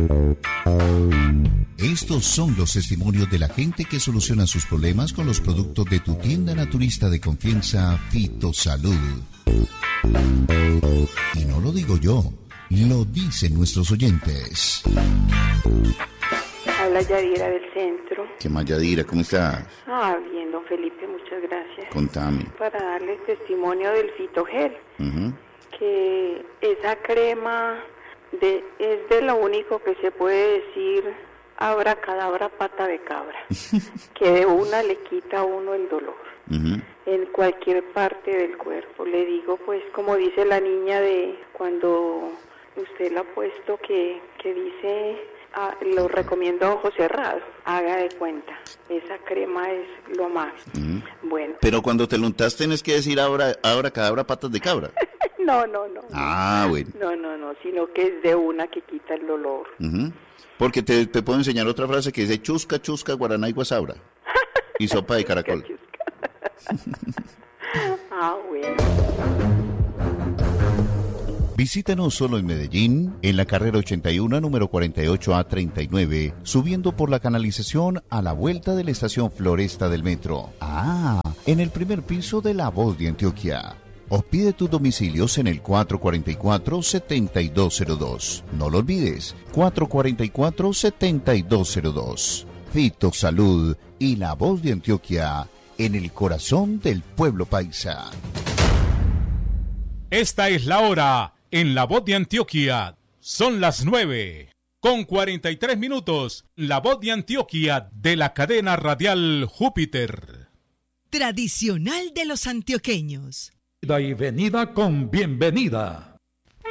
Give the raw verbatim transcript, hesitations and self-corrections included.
Estos son los testimonios de la gente que soluciona sus problemas con los productos de tu tienda naturista de confianza, Fitosalud. Y no lo digo yo, lo dicen nuestros oyentes. Habla Yadira del centro. ¿Qué más, Yadira? ¿Cómo estás? Ah, bien, don Felipe, muchas gracias. Contame. Para darles testimonio del Fitogel, Uh-huh. que esa crema de, es de lo único que se puede decir abracadabra pata de cabra, que de una le quita a uno el dolor. Uh-huh. En cualquier parte del cuerpo. Le digo, pues, como dice la niña de cuando usted la ha puesto, que, que dice, ah, lo recomiendo a ojo cerrado, haga de cuenta, esa crema es lo más. Uh-huh. Bueno. Pero cuando te lo untas tenés que decir abra, abra cadabra patas de cabra. No, no, no. Ah, bueno. No, no, no, sino que es de una que quita el dolor. Uh-huh. Porque te, te puedo enseñar otra frase que dice chusca, chusca, guaraná y guasabra. Y sopa de caracol. Ah, bueno. Visítanos solo en Medellín, en la carrera ochenta y uno, número cuarenta y ocho A treinta y nueve, subiendo por la canalización a la vuelta de la estación Floresta del metro. Ah, en el primer piso de La Voz de Antioquia. O pide tus domicilios en el cuatro cuatro cuatro, siete dos cero dos. No lo olvides, cuatro cuatro cuatro, siete dos cero dos. Fitosalud y La Voz de Antioquia, en el corazón del pueblo paisa. Esta es la hora en La Voz de Antioquia. Son las nueve con cuarenta y tres minutos. La Voz de Antioquia de la cadena radial Júpiter. Tradicional de los antioqueños. Y venida con bienvenida.